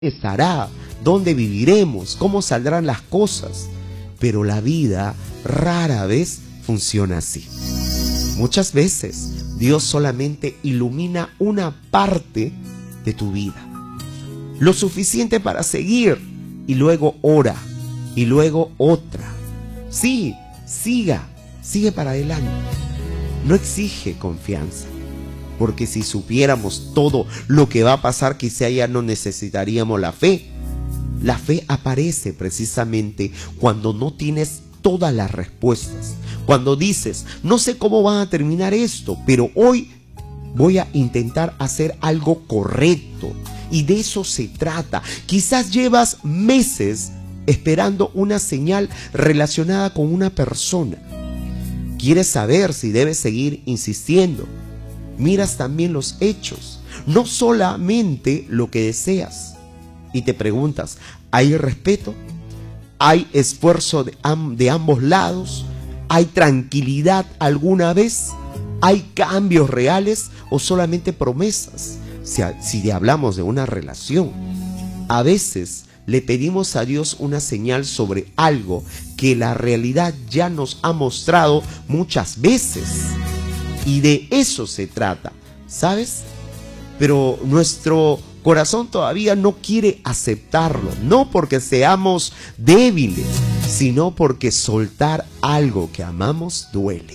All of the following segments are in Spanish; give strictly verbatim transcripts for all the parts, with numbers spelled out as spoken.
estará, dónde viviremos, cómo saldrán las cosas. Pero la vida rara vez funciona así. Muchas veces Dios solamente ilumina una parte de tu vida, lo suficiente para seguir, y luego ora, y luego otra. Sí, siga, sigue para adelante. No exige confianza, porque si supiéramos todo lo que va a pasar, quizá ya no necesitaríamos la fe. La fe aparece precisamente cuando no tienes todas las respuestas, cuando dices, no sé cómo va a terminar esto, pero hoy voy a intentar hacer algo correcto. Y de eso se trata. Quizás llevas meses esperando una señal relacionada con una persona. Quieres saber si debes seguir insistiendo. Miras también los hechos, no solamente lo que deseas. Y te preguntas, ¿hay respeto? ¿Hay esfuerzo de, amb de ambos lados? ¿Hay tranquilidad alguna vez? ¿Hay cambios reales o solamente promesas? Si, si hablamos de una relación, a veces le pedimos a Dios una señal sobre algo que la realidad ya nos ha mostrado muchas veces. Y de eso se trata, ¿sabes? Pero nuestro corazón todavía no quiere aceptarlo, no porque seamos débiles, sino porque soltar algo que amamos duele.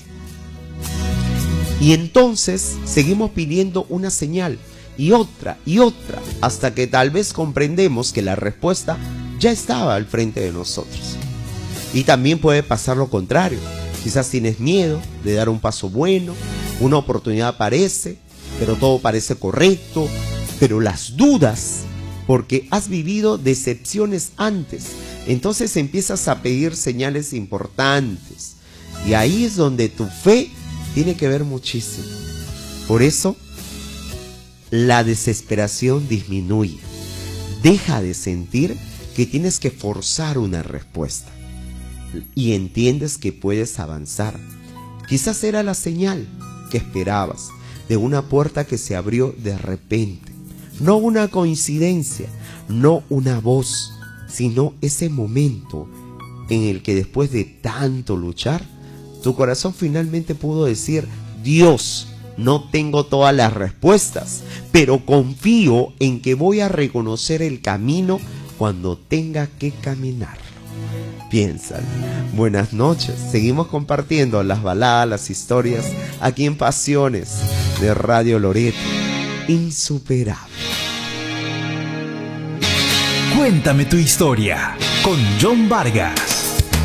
Y entonces seguimos pidiendo una señal, y otra, y otra, hasta que tal vez comprendemos que la respuesta ya estaba al frente de nosotros. Y también puede pasar lo contrario. Quizás tienes miedo de dar un paso bueno, una oportunidad aparece, pero todo parece correcto, pero las dudas, porque has vivido decepciones antes, entonces empiezas a pedir señales importantes. Y ahí es donde tu fe tiene que ver muchísimo. Por eso, la desesperación disminuye. Deja de sentir que tienes que forzar una respuesta y entiendes que puedes avanzar. Quizás era la señal que esperabas de una puerta que se abrió de repente. No una coincidencia, no una voz, sino ese momento en el que después de tanto luchar, tu corazón finalmente pudo decir, Dios, no tengo todas las respuestas, pero confío en que voy a reconocer el camino cuando tenga que caminarlo. Piénsalo. Buenas noches. Seguimos compartiendo las baladas, las historias, aquí en Pasiones de Radio Loreto. Insuperable. Cuéntame tu historia con John Vargas.